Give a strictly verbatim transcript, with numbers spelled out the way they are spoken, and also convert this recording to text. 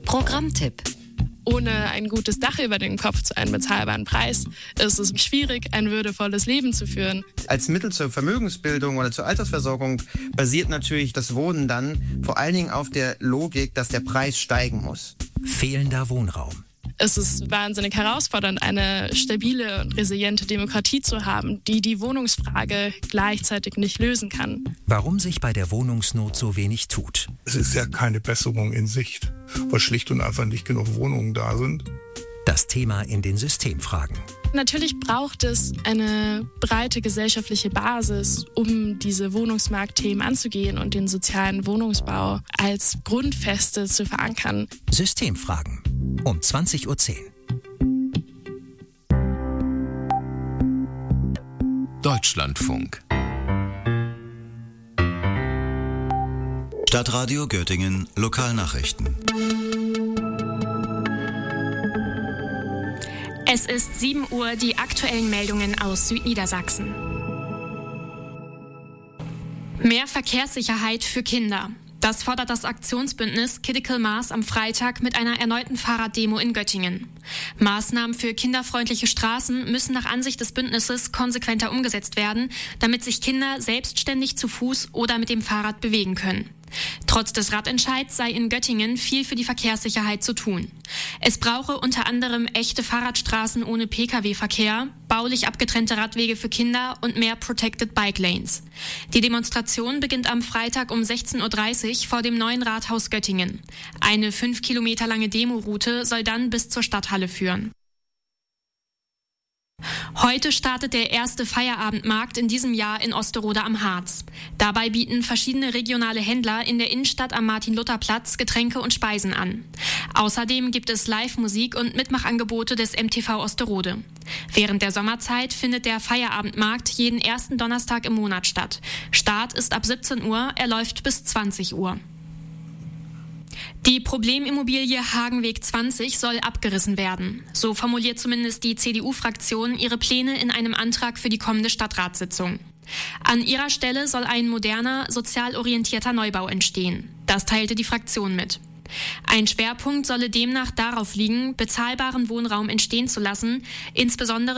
Programmtipp. Ohne ein gutes Dach über dem Kopf zu einem bezahlbaren Preis ist es schwierig, ein würdevolles Leben zu führen. Als Mittel zur Vermögensbildung oder zur Altersversorgung basiert natürlich das Wohnen dann vor allen Dingen auf der Logik, dass der Preis steigen muss. Fehlender Wohnraum. Es ist wahnsinnig herausfordernd, eine stabile und resiliente Demokratie zu haben, die die Wohnungsfrage gleichzeitig nicht lösen kann. Warum sich bei der Wohnungsnot so wenig tut. Es ist ja keine Besserung in Sicht, weil schlicht und einfach nicht genug Wohnungen da sind. Das Thema in den Systemfragen. Natürlich braucht es eine breite gesellschaftliche Basis, um diese Wohnungsmarktthemen anzugehen und den sozialen Wohnungsbau als Grundfeste zu verankern. Systemfragen um zwanzig Uhr zehn. Deutschlandfunk. Stadtradio Göttingen Lokalnachrichten. Es ist sieben Uhr, die aktuellen Meldungen aus Südniedersachsen. Mehr Verkehrssicherheit für Kinder. Das fordert das Aktionsbündnis Critical Mass am Freitag mit einer erneuten Fahrraddemo in Göttingen. Maßnahmen für kinderfreundliche Straßen müssen nach Ansicht des Bündnisses konsequenter umgesetzt werden, damit sich Kinder selbstständig zu Fuß oder mit dem Fahrrad bewegen können. Trotz des Radentscheids sei in Göttingen viel für die Verkehrssicherheit zu tun. Es brauche unter anderem echte Fahrradstraßen ohne Pkw-Verkehr, baulich abgetrennte Radwege für Kinder und mehr Protected Bike Lanes. Die Demonstration beginnt am Freitag um sechzehn Uhr dreißig vor dem neuen Rathaus Göttingen. Eine fünf Kilometer lange Demoroute soll dann bis zur Stadthalle führen. Heute startet der erste Feierabendmarkt in diesem Jahr in Osterode am Harz. Dabei bieten verschiedene regionale Händler in der Innenstadt am Martin-Luther-Platz Getränke und Speisen an. Außerdem gibt es Live-Musik und Mitmachangebote des M T V Osterode. Während der Sommerzeit findet der Feierabendmarkt jeden ersten Donnerstag im Monat statt. Start ist ab siebzehn Uhr, er läuft bis zwanzig Uhr. Die Problemimmobilie Hagenweg zwanzig soll abgerissen werden. So formuliert zumindest die C D U-Fraktion ihre Pläne in einem Antrag für die kommende Stadtratssitzung. An ihrer Stelle soll ein moderner, sozial orientierter Neubau entstehen. Das teilte die Fraktion mit. Ein Schwerpunkt solle demnach darauf liegen, bezahlbaren Wohnraum entstehen zu lassen, insbesondere